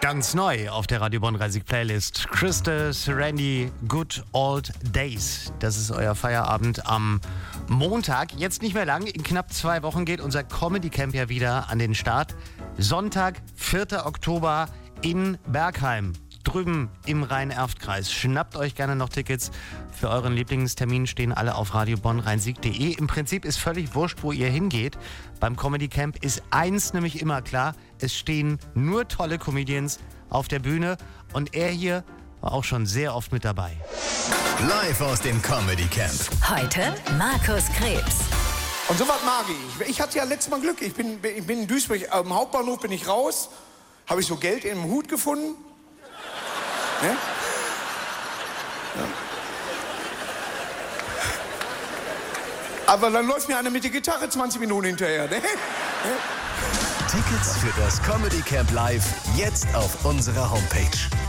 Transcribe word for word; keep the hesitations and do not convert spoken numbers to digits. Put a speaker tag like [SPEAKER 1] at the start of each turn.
[SPEAKER 1] Ganz neu auf der Radio Bonn dreißig Playlist. Krista Serenity, Good Old Days. Das ist euer Feierabend am Montag. Jetzt nicht mehr lang. In knapp zwei Wochen geht unser Comedy Camp ja wieder an den Start. Sonntag, vierter Oktober in Bergheim. Drüben im Rhein-Erft-Kreis. Schnappt euch gerne noch Tickets. Für euren Lieblingstermin stehen alle auf radio bonn rhein sieg punkt de. Im Prinzip ist völlig wurscht, wo ihr hingeht. Beim Comedy Camp ist eins nämlich immer klar. Es stehen nur tolle Comedians auf der Bühne. Und er hier war auch schon sehr oft mit dabei.
[SPEAKER 2] Live aus dem Comedy Camp.
[SPEAKER 3] Heute Markus Krebs.
[SPEAKER 4] Und so was mag ich. Ich hatte ja letztes Mal Glück. Ich bin, ich bin in Duisburg, am Hauptbahnhof bin ich raus. Habe ich so Geld in dem Hut gefunden. Ja? Ja. Aber dann läuft mir einer mit der Gitarre zwanzig Minuten hinterher. Ne? Ja.
[SPEAKER 2] Tickets für das Comedy Camp Live jetzt auf unserer Homepage.